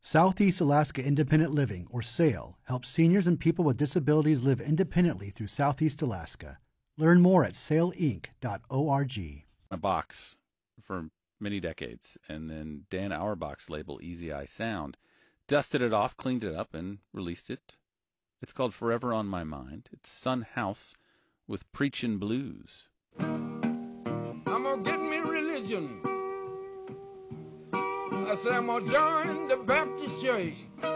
Southeast Alaska Independent Living, or SAIL, helps seniors and people with disabilities live independently through Southeast Alaska. Learn more at sailinc.org. A box for many decades, and then Dan Auerbach's label Easy Eye Sound dusted it off, cleaned it up, and released it. It's called Forever on My Mind. It's Son House with Preachin' Blues. I'm gonna get me religion. I say I'm gonna join the Baptist church.